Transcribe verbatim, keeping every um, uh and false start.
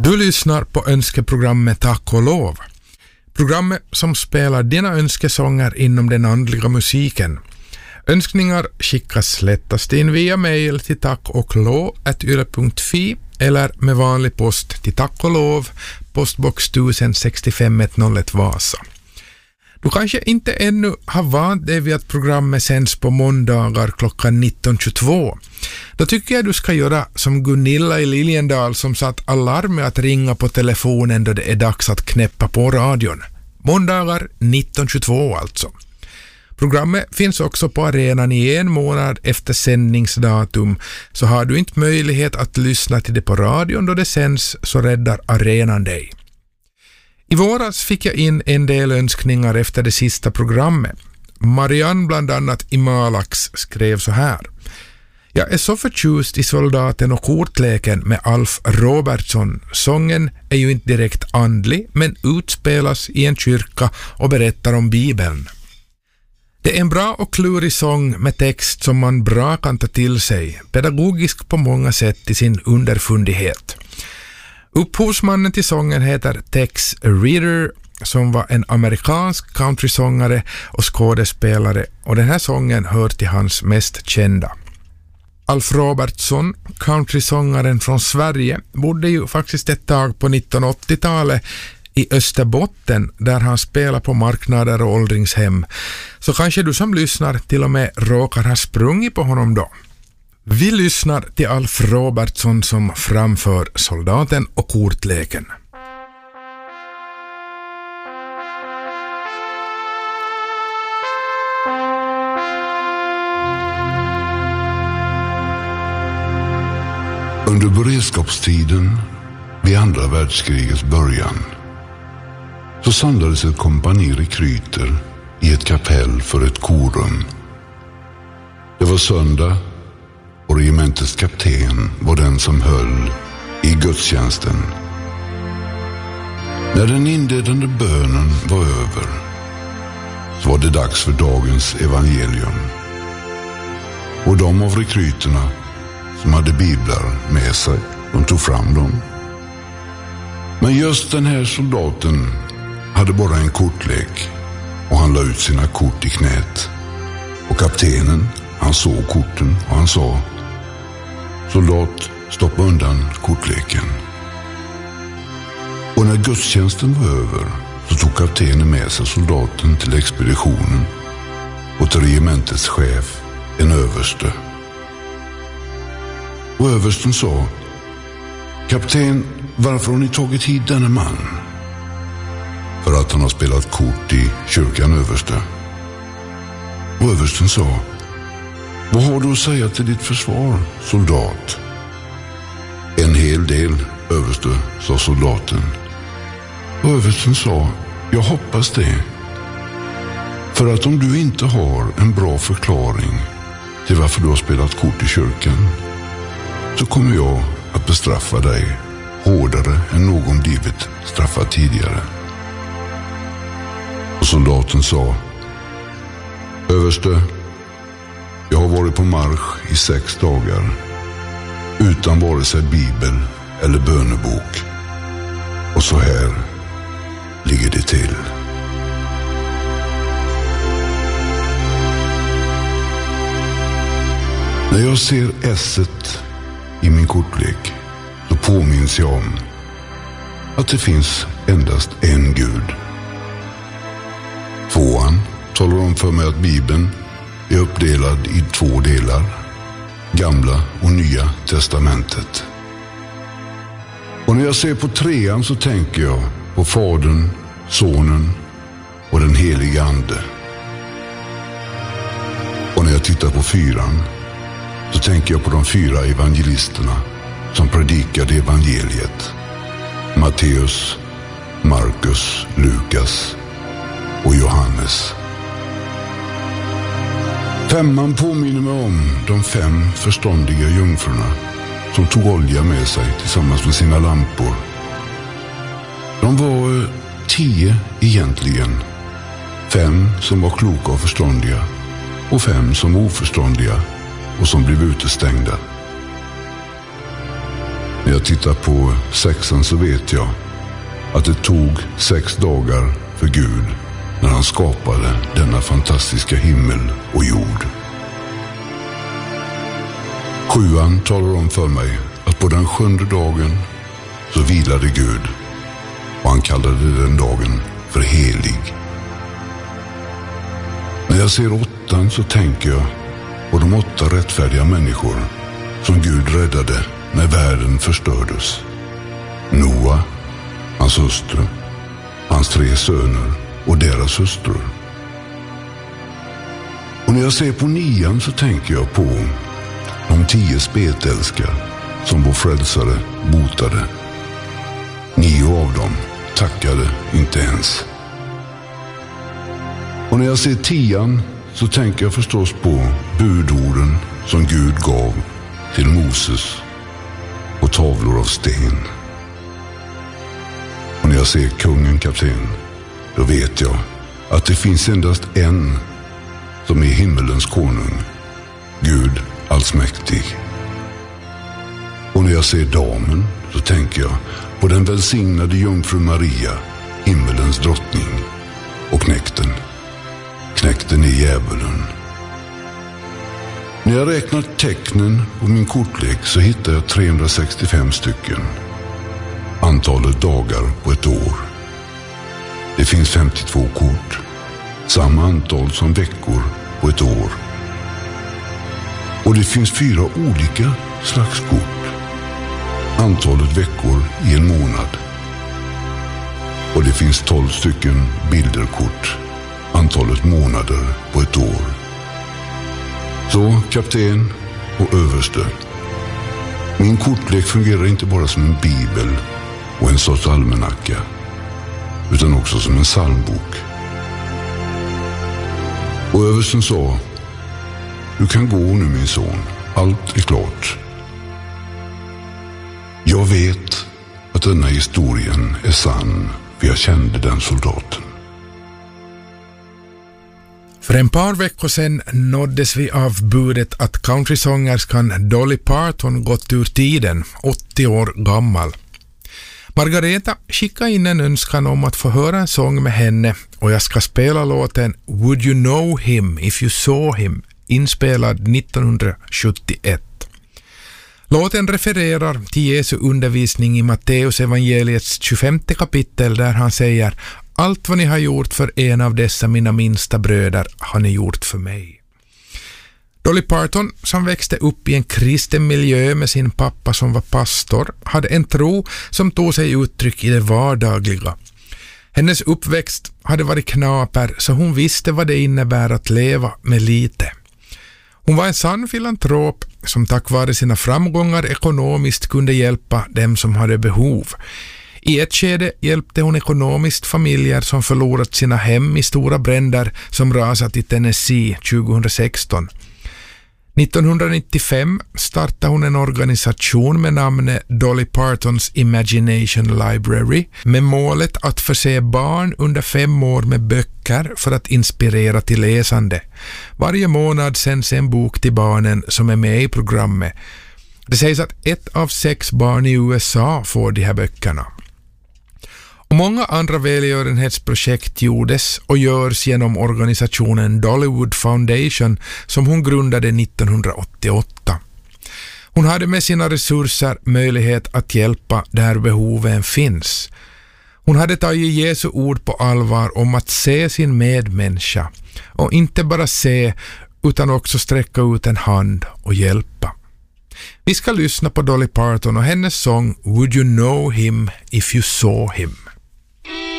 Du lyssnar på önskeprogrammet Tack och lov. Programmet som spelar dina önskesånger inom den andliga musiken. Önskningar skickas lättast in via mail till tack och lov at yle punkt fi eller med vanlig post till Tack och lov, postbox tusen sextiofem ett noll ett Vasa. Du kanske inte ännu har vant dig vid att programmet sänds på måndagar klockan nitton tjugotvå. Då tycker jag du ska göra som Gunilla i Liljendal som satt alarm med att ringa på telefonen då det är dags att knäppa på radion. Måndagar nitton tjugotvå alltså. Programmet finns också på arenan i en månad efter sändningsdatum, så har du inte möjlighet att lyssna till det på radion då det sänds så räddar arenan dig. I våras fick jag in en del önskningar efter det sista programmet. Marianne bland annat i Malax skrev så här. Jag är så förtjust i Soldaten och kortleken med Alf Robertson. Sången är ju inte direkt andlig men utspelas i en kyrka och berättar om Bibeln. Det är en bra och klurig sång med text som man bra kan ta till sig, pedagogisk på många sätt i sin underfundighet. Upphovsmannen till sången heter Tex Reader som var en amerikansk countrysångare och skådespelare, och den här sången hör till hans mest kända. Alf Robertson, countrysångaren från Sverige, bodde ju faktiskt ett tag på nittonhundraåttiotalet i Österbotten där han spelar på marknader och åldringshem. Så kanske du som lyssnar till och med råkar ha sprungit på honom då. Vi lyssnar till Alf Robertson som framför Soldaten och kortleken. Under beredskapstiden vid andra världskrigets början så samlades ett kompani rekryter i ett kapell för ett korum. Det var söndag och regementets kapten var den som höll i gudstjänsten. När den inledande bönen var över så var det dags för dagens evangelium. Och de av rekryterna som hade biblar med sig, de tog fram dem. Men just den här soldaten hade bara en kortlek och han la ut sina kort i knät. Och kaptenen, han såg korten och han sa: soldat, stoppa undan kortleken. Och när gudstjänsten var över så tog kaptenen med sig soldaten till expeditionen och till regementets chef, en överste. Och översten sa: kapten, varför har ni tagit hit denna man? För att han har spelat kort i kyrkan, överste. Och översten sa: vad har du att säga till ditt försvar, soldat? En hel del, överste, sa soldaten. Och översten sa: jag hoppas det. För att om du inte har en bra förklaring till varför du har spelat kort i kyrkan så kommer jag att bestraffa dig hårdare än någon blivit straffad tidigare. Och soldaten sa: överste, jag har varit på marsch i sex dagar utan vare sig bibel eller bönebok. Och så här ligger det till. När jag ser esset i min kortlek så påminns jag om att det finns endast en Gud. Tvåan talar om för mig att Bibeln är uppdelad i två delar, Gamla och Nya testamentet. Och när jag ser på trean så tänker jag på Fadern, Sonen och den heliga Ande. Och när jag tittar på fyran så tänker jag på de fyra evangelisterna som predikade evangeliet: Matteus, Markus, Lukas och Johannes. Femman påminner mig om de fem förståndiga jungfrurna som tog olja med sig tillsammans med sina lampor. De var tio egentligen. Fem som var kloka och förståndiga och fem som var oförståndiga och som blev utestängda. När jag tittar på sexan så vet jag att det tog sex dagar för Gud när han skapade denna fantastiska himmel och jord. Sjuan talar om för mig att på den sjunde dagen så vilade Gud och han kallade den dagen för helig. När jag ser åttan så tänker jag på de åtta rättfärdiga människor som Gud räddade när världen förstördes. Noa, hans hustru, hans tre söner och deras hustrur. Och när jag ser på nian så tänker jag på de tio spetälskar som vår frälsare botade. Nio av dem tackade inte ens. Och när jag ser tian så tänker jag förstås på budorden som Gud gav till Moses och tavlor av sten. Och när jag ser kungen kapten, då vet jag att det finns endast en som är himmelens konung, Gud allsmäktig. Och när jag ser damen så tänker jag på den välsignade jungfru Maria, himmelens drottning, och knäkten. Knäkten är djävulen. När jag räknar tecknen på min kortlek så hittar jag trehundrasextiofem stycken. Antalet dagar på ett år. Det finns femtiotvå kort. Samma antal som veckor på ett år. Och det finns fyra olika slags kort. Antalet veckor i en månad. Och det finns tolv stycken bilderkort. Antalet månader på ett år. Så, kapten och överste. Min kortlek fungerar inte bara som en bibel och en sorts almanacka, utan också som en psalmbok. Och översten sa: du kan gå nu, min son. Allt är klart. Jag vet att denna historien är sann, för jag kände den soldaten. För en par veckor sedan nåddes vi av budet att countrysångerskan Dolly Parton gått ur tiden, åttio år gammal. Margareta skickade in en önskan om att få höra en sång med henne och jag ska spela låten Would You Know Him If You Saw Him, inspelad nittonhundrasjuttioett. Låten refererar till Jesu undervisning i Matteus evangeliets tjugofemte kapitel där han säger: allt vad ni har gjort för en av dessa mina minsta bröder har ni gjort för mig. Dolly Parton, som växte upp i en kristen miljö med sin pappa som var pastor, hade en tro som tog sig uttryck i det vardagliga. Hennes uppväxt hade varit knaper, så hon visste vad det innebär att leva med lite. Hon var en sann filantrop som tack vare sina framgångar ekonomiskt kunde hjälpa dem som hade behov. I ett skede hjälpte hon ekonomiskt familjer som förlorat sina hem i stora bränder som rasat i Tennessee tjugohundrasexton. nittonhundranittiofem startade hon en organisation med namnet Dolly Partons Imagination Library med målet att förse barn under fem år med böcker för att inspirera till läsande. Varje månad sänds en bok till barnen som är med i programmet. Det sägs att ett av sex barn i U S A får de här böckerna. Och många andra välgörenhetsprojekt gjordes och görs genom organisationen Dollywood Foundation som hon grundade nittonhundraåttioåtta. Hon hade med sina resurser möjlighet att hjälpa där behoven finns. Hon hade tagit Jesu ord på allvar om att se sin medmänniska och inte bara se utan också sträcka ut en hand och hjälpa. Vi ska lyssna på Dolly Parton och hennes sång Would You Know Him If You Saw Him.